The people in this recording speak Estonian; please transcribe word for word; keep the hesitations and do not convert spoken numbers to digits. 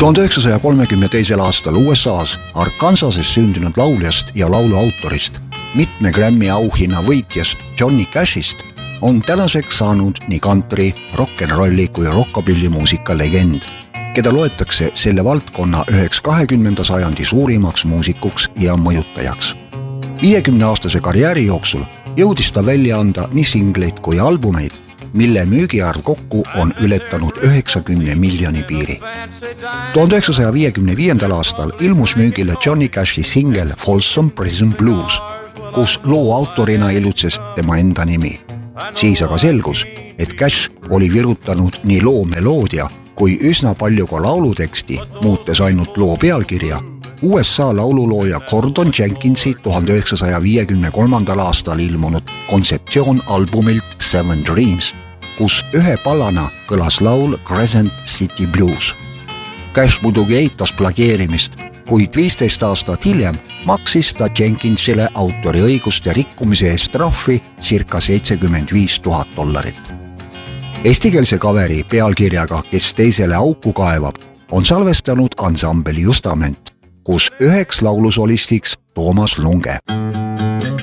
tuhande üheksasaja kolmekümne teisel aastal U S A's Arkansases sündinud lauljast ja laulu autorist, mitme Grammy auhinna võitjast Johnny Cashist on tänaseks saanud nii country, rock'n'rolli kui rockabilly muusika legend, keda loetakse selle valdkonna üheks kahekümnenda sajandi suurimaks muusikuks ja mõjutajaks. viiekümne aastase karjääri jooksul jõudis ta välja anda nii singleid kui albumeid, mille müügiarv kokku on ületanud üheksakümne miljoni piiri. tuhande üheksasaja viiekümne viiendal aastal ilmus müügile Johnny Cashi singel Folsom Prison Blues, kus loo autorina ilutses tema enda nimi. Siis aga selgus, et Cash oli virutanud nii loo meloodia kui üsna palju ka lauluteksti, muutes ainult loo pealkirja U S A laululooja Gordon Jenkinsi tuhande üheksasaja viiekümne kolmandal aastal ilmunud kontseptsioon albumilt Seven Dreams, kus ühe pallana kõlas laul Crescent City Blues. Cash muidugi eitas plageerimist, kuid viisteist aastat hiljem maksis ta Jenkinsile autoriõiguste rikkumise eest trahvi circa seitsekümmend viis tuhat dollarit. Eestikeelse kaveri pealkirjaga Kes teisele auku kaevab on salvestanud ansambel Justament, kus üheks laulusolistiks Toomas Lunge.